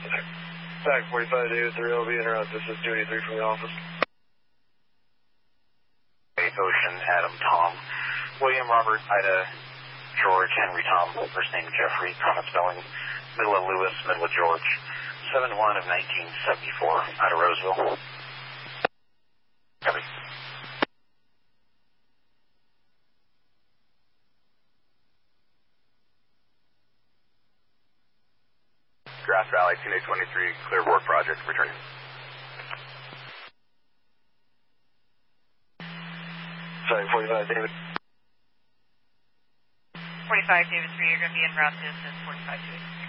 Back 45 David 3, will be in route. This is 283 from the office. Ocean, Adam, Tom, William, Robert, Ida, George, Henry, Tom, first name Jeffrey, common spelling, middle of Lewis, middle of George, 7-1 of 1974, out of Roseville. Copy. Grass Valley, 2823, clear work project, returning. Sorry, 45 David. 45 David 3, you're going to be en route to 45 2.